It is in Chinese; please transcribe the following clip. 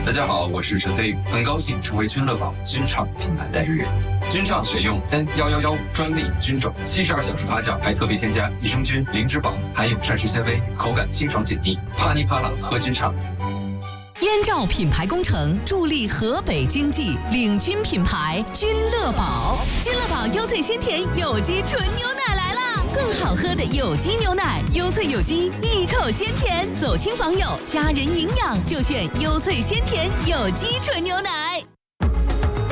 大家好，我是陈飞，很高兴成为君乐宝君畅品牌代言人。君畅选用 N111专利菌种，72小时发酵，还特别添加益生菌、零脂肪，含有膳食纤维，口感清爽解腻。啪哩啪啦喝君畅。 燕赵品牌工程助力河北经济，领军品牌君乐宝。君乐宝优萃鲜甜有机纯牛奶来啦！更好喝的有机牛奶，优萃有机，一口鲜甜，走亲访友，家人营养就选优萃鲜甜有机纯牛奶。